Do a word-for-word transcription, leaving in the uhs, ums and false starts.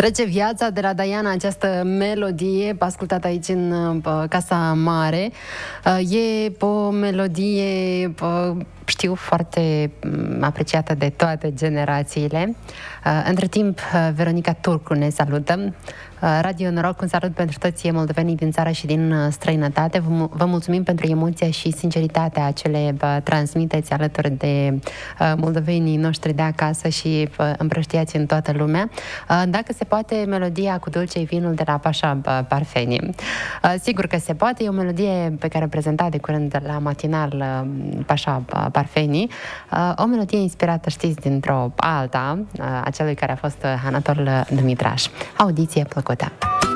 Trece viața de la Diana, această melodie ascultată aici în Casa Mare. E o melodie, știu, foarte apreciată de toate generațiile. Între timp, Veronica Turcu ne salută. Radio Noroc, un salut pentru toți moldovenii din țară și din străinătate. Vă mulțumim pentru emoția și sinceritatea ce le transmiteți alături de moldovenii noștri de acasă și împrăștiați în toată lumea. Dacă se poate, melodia Cu dulce vinul de la Pașa Parfeni. Sigur că se poate, e o melodie pe care am prezentat de curând la matinal Pașa Parfeni. O melodie inspirată, știți, dintr-o alta, a celui care a fost Anatol Dumitraș. Audiție plăcută!